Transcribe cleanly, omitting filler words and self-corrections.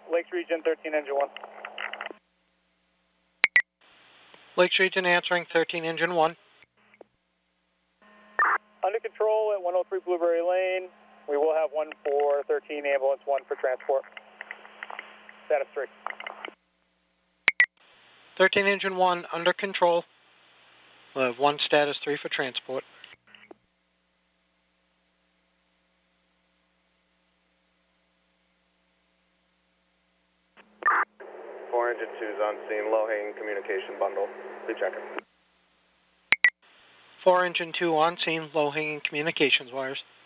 Lakes Region 13, engine 1. Lakes Region answering 13, engine 1. Under control at 103 Blueberry Lane. We will have 1 for 13, ambulance 1 for transport. Status 3. 13, engine 1, under control. We'll have 1 status 3 for transport. Engine 2's on scene, low-hanging communication bundle. Please check it. 4, engine 2 on scene, low-hanging communications wires.